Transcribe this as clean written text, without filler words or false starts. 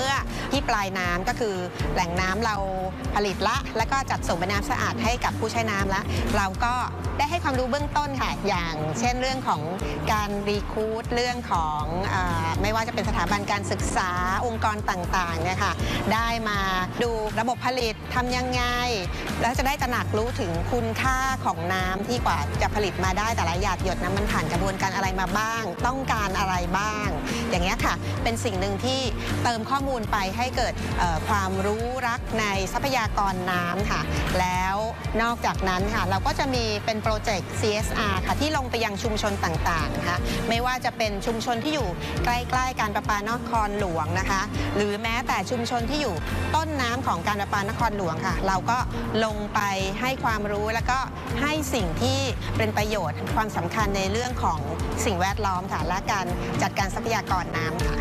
มื่อที่ปลายน้ำก็คือแหล่งน้ำเราผลิตละแล้วก็จัดส่งเป็นน้ำสะอาดให้กับผู้ใช้น้ำแล้วเราก็ได้ให้ความรู้เบื้องต้นค่ะอย่างเช่นเรื่องของการรีคูดเรื่องของไม่ว่าจะเป็นสถาบันการศึกษาองค์กรต่างๆเนี่ยค่ะได้มาดูระบบผลิตทำยังไงแล้วจะได้ตระหนักรู้ถึงคุณค่าของน้ำที่กว่าจะผลิตมาได้แต่ละหยาดหยดน้ำมันผ่านกระบวนการอะไรมาบ้างต้องการอะไรบ้างอย่างเงี้ยค่ะเป็นสิ่งหนึ่งที่เติมข้อมูลไปให้เกิดความรู้รักในทรัพยากรน้ำค่ะแล้วนอกจากนั้นค่ะเราก็จะมีเป็นโปรเจกต์ CSR ค่ะที่ลงไปยังชุมชนต่างๆค่ะไม่ว่าจะเป็นชุมชนที่อยู่ใกล้ๆการประปานครหลวงนะคะหรือแม้แต่ชุมชนที่อยู่ต้นน้ำของการประปานครหลวงค่ะเราก็ลงไปให้ความรู้แล้วก็ให้สิ่งที่เป็นประโยชน์ความสำคัญในเรื่องของสิ่งแวดล้อมค่ะและการจัดการทรัพยากรน้ำค่ะ